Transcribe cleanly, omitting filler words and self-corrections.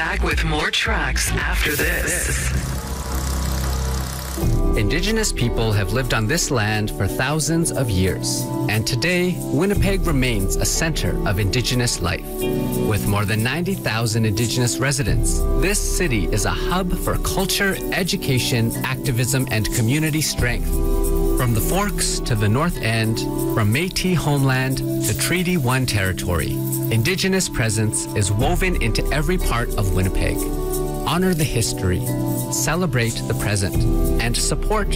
Back with more tracks after this. Indigenous people have lived on this land for thousands of years, and today, Winnipeg remains a center of Indigenous life. With more than 90,000 Indigenous residents, this city is a hub for culture, education, activism, and community strength. From the Forks to the North End, from Métis homeland to Treaty 1 territory, Indigenous presence is woven into every part of Winnipeg. Honor the history, celebrate the present, and support